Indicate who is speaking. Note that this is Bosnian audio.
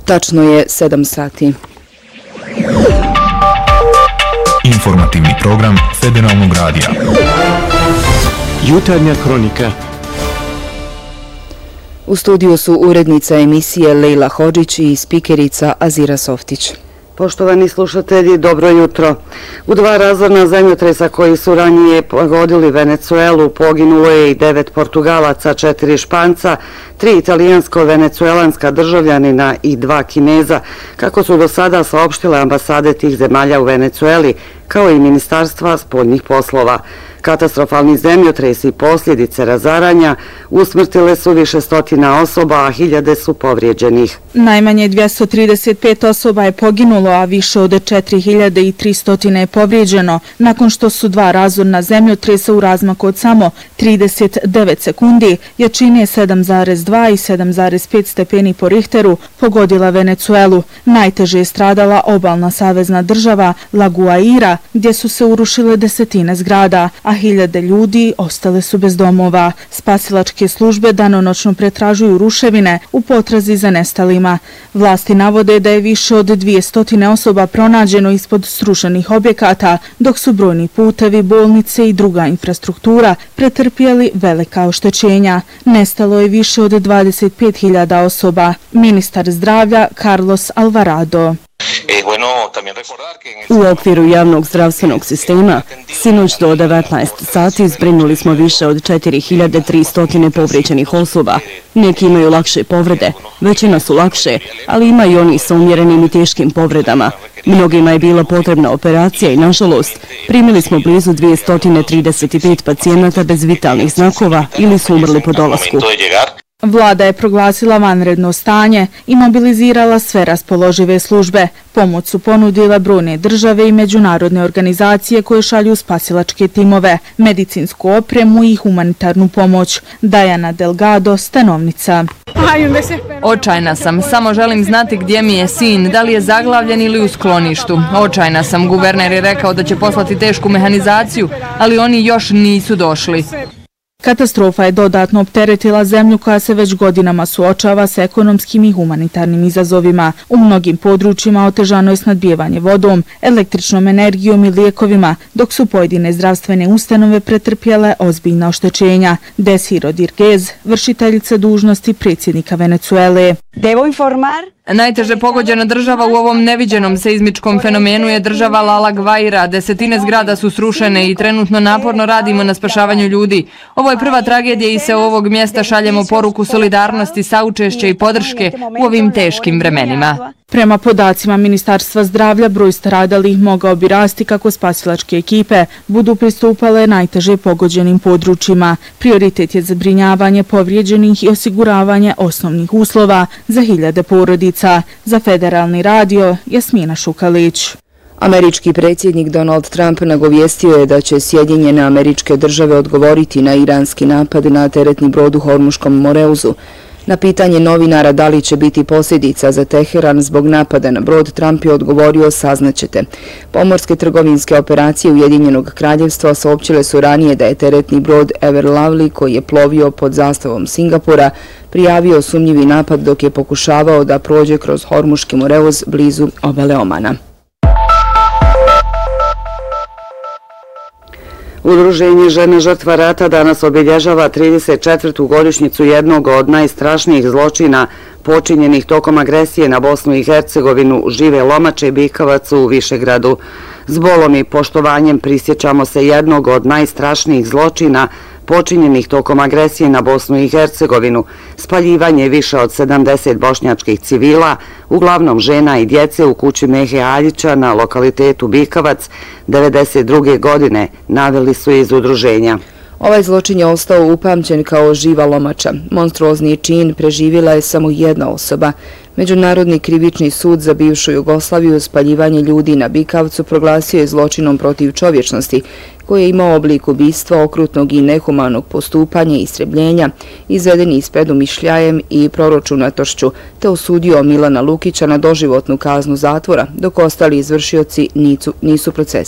Speaker 1: Tačno je 7 sati.
Speaker 2: Informativni program Federalnog radija.
Speaker 3: Jutarnja kronika.
Speaker 1: U studiju su urednica emisije Lejla Hodžić i spikerica Azira Softić.
Speaker 4: Poštovani slušatelji, dobro jutro. U 2 razorna zemljotresa koji su ranije pogodili Venecuelu poginulo je i 9 Portugalaca, 4 Španca, 3 italijansko-venecuelanska državljanina i 2 Kineza, kako su do sada saopštile ambasade tih zemalja u Venecueli, kao i Ministarstva spoljnih poslova. Katastrofalni zemljotresi i posljedice razaranja usmrtile su više stotina osoba, a hiljade su povrijeđenih.
Speaker 5: Najmanje 235 osoba je poginulo, a više od 4300 je povrijeđeno, nakon što su 2 razorna zemljotresa u razmaku od samo 39 sekundi, jačine 7,2 i 7,5 stepeni po Richteru, pogodila Venecuelu. Najteže je stradala obalna savezna država La Guaira, gdje su se urušile desetine zgrada, a hiljade ljudi ostale su bez domova. Spasilačke službe danonoćno pretražuju ruševine u potrazi za nestalima. Vlasti navode da je više od 200 osoba pronađeno ispod srušenih objekata, dok su brojni putevi, bolnice i druga infrastruktura pretrpjeli velika oštećenja. Nestalo je više od 25.000 osoba. Ministar zdravlja Carlos Alvarado.
Speaker 6: U okviru javnog zdravstvenog sistema, sinoć do 19 sati zbrinuli smo više od 4300 povrijeđenih osoba. Neki imaju lakše povrede, većina su lakše, ali ima i oni sa umjerenim i teškim povredama. Mnogima je bila potrebna operacija i, nažalost, primili smo blizu 235 pacijenata bez vitalnih znakova ili su umrli po dolasku.
Speaker 5: Vlada je proglasila vanredno stanje i mobilizirala sve raspoložive službe. Pomoć su ponudile brojne države i međunarodne organizacije koje šalju spasilačke timove, medicinsku opremu i humanitarnu pomoć. Dajana Delgado, stanovnica.
Speaker 7: Očajna sam, samo želim znati gdje mi je sin, da li je zaglavljen ili u skloništu. Očajna sam, guverner je rekao da će poslati tešku mehanizaciju, ali oni još nisu došli.
Speaker 5: Katastrofa je dodatno opteretila zemlju koja se već godinama suočava s ekonomskim i humanitarnim izazovima. U mnogim područjima otežano je snadbijevanje vodom, električnom energijom i lijekovima, dok su pojedine zdravstvene ustanove pretrpjele ozbiljna oštećenja. Desi Rodriguez, vršiteljica dužnosti predsjednika Venecuele.
Speaker 7: Najteže pogođena država u ovom neviđenom seizmičkom fenomenu je država La Guaira. Desetine zgrada su srušene i trenutno naporno radimo na spašavanju ljudi. Ovo je prva tragedija i sa ovog mjesta šaljemo poruku solidarnosti, saučešća i podrške u ovim teškim vremenima.
Speaker 5: Prema podacima Ministarstva zdravlja, broj stradalih mogao bi rasti kako spasilačke ekipe budu pristupale najteže pogođenim područjima. Prioritet je zbrinjavanje povrijeđenih i osiguravanje osnovnih uslova za hiljade porodica. Za Federalni radio, Jasmina Šukalić.
Speaker 1: Američki predsjednik Donald Trump nagovijestio je da će Sjedinjene Američke Države odgovoriti na iranski napad na teretni brod u Hormuškom Moreuzu. Na pitanje novinara da li će biti posljedica za Teheran zbog napada na brod, Trump je odgovorio: saznaćete. Pomorske trgovinske operacije Ujedinjenog kraljevstva saopćile su ranije da je teretni brod Ever Lovely, koji je plovio pod zastavom Singapura, prijavio sumnjivi napad dok je pokušavao da prođe kroz Hormuški Moreuz blizu obale Omana.
Speaker 4: Udruženje žene žrtva rata danas obilježava 34. godišnjicu jednog od najstrašnijih zločina počinjenih tokom agresije na Bosnu i Hercegovinu, Žive Lomače i Bikavac u Višegradu. S bolom i poštovanjem prisjećamo se jednog od najstrašnijih zločina počinjenih tokom agresije na Bosnu i Hercegovinu, spaljivanje više od 70 bošnjačkih civila, uglavnom žena i djece u kući Mehe Aljića na lokalitetu Bikavac 1992. godine, naveli su iz udruženja.
Speaker 1: Ovaj zločin je ostao upamćen kao živa lomača. Monstruozni čin preživjela je samo jedna osoba. Međunarodni krivični sud za bivšu Jugoslaviju spaljivanje ljudi na Bikavcu proglasio je zločinom protiv čovječnosti, koji je imao oblik ubistva, okrutnog i nehumanog postupanja i istrebljenja, izvedeni s predumišljajem i proročunatošću, te osudio Milana Lukića na doživotnu kaznu zatvora, dok ostali izvršioci nisu procesirani.